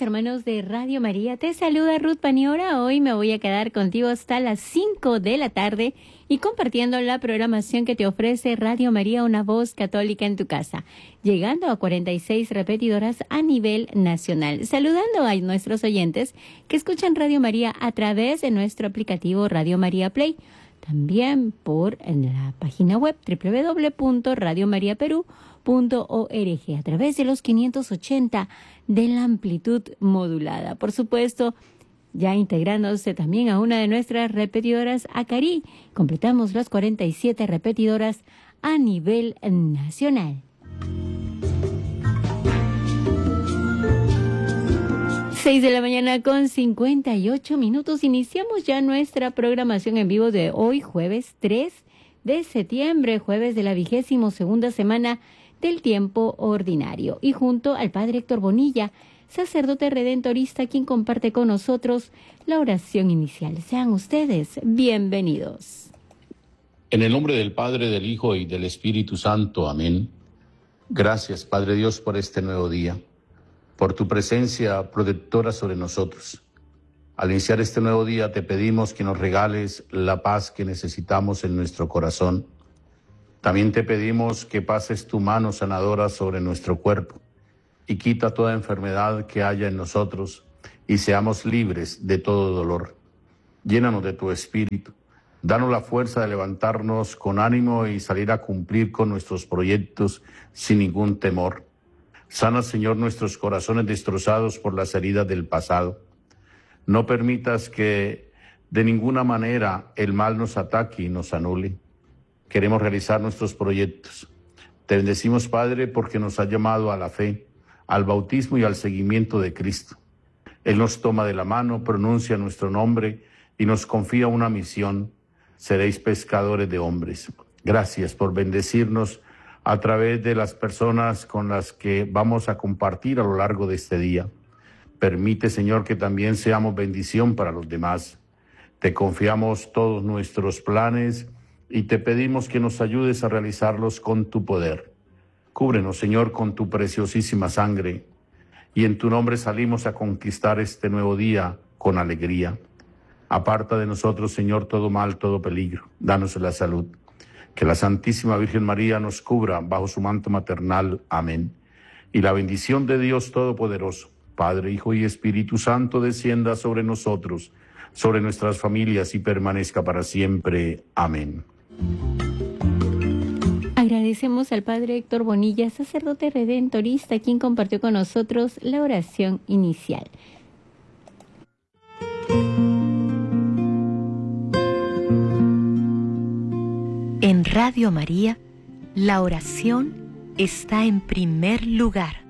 hermanos de Radio María, te saluda Ruth Paniora. Hoy me voy a quedar contigo hasta las 5 de la tarde y compartiendo la programación que te ofrece Radio María, una voz católica en tu casa, llegando a 46 repetidoras a nivel nacional. Saludando a nuestros oyentes que escuchan Radio María a través de nuestro aplicativo Radio María Play, también por la página web www.radiomariaperú.org a través de los 580 de la amplitud modulada. Por supuesto, ya integrándose también a una de nuestras repetidoras Acari, completamos las 47 repetidoras a nivel nacional. 6 de la mañana con 58 minutos. Iniciamos ya nuestra programación en vivo de hoy, jueves 3 de septiembre, jueves de la 22ª semana del tiempo ordinario. Y junto al Padre Héctor Bonilla, sacerdote redentorista, quien comparte con nosotros la oración inicial. Sean ustedes bienvenidos. En el nombre del Padre, del Hijo y del Espíritu Santo. Amén. Gracias, Padre Dios, por este nuevo día, por tu presencia protectora sobre nosotros. Al iniciar este nuevo día te pedimos que nos regales la paz que necesitamos en nuestro corazón. También te pedimos que pases tu mano sanadora sobre nuestro cuerpo y quita toda enfermedad que haya en nosotros y seamos libres de todo dolor. Llénanos de tu espíritu. Danos la fuerza de levantarnos con ánimo y salir a cumplir con nuestros proyectos sin ningún temor. Sana, Señor, nuestros corazones destrozados por las heridas del pasado. No permitas que de ninguna manera el mal nos ataque y nos anule. Queremos realizar nuestros proyectos. Te bendecimos, Padre, porque nos has llamado a la fe, al bautismo y al seguimiento de Cristo. Él nos toma de la mano, pronuncia nuestro nombre y nos confía una misión. Seréis pescadores de hombres. Gracias por bendecirnos a través de las personas con las que vamos a compartir a lo largo de este día. Permite, Señor, que también seamos bendición para los demás. Te confiamos todos nuestros planes y te pedimos que nos ayudes a realizarlos con tu poder. Cúbrenos, Señor, con tu preciosísima sangre, y en tu nombre salimos a conquistar este nuevo día con alegría. Aparta de nosotros, Señor, todo mal, todo peligro. Danos la salud. Que la Santísima Virgen María nos cubra bajo su manto maternal. Amén. Y la bendición de Dios Todopoderoso, Padre, Hijo y Espíritu Santo, descienda sobre nosotros, sobre nuestras familias y permanezca para siempre. Amén. Agradecemos al Padre Héctor Bonilla, sacerdote redentorista, quien compartió con nosotros la oración inicial. En Radio María, la oración está en primer lugar.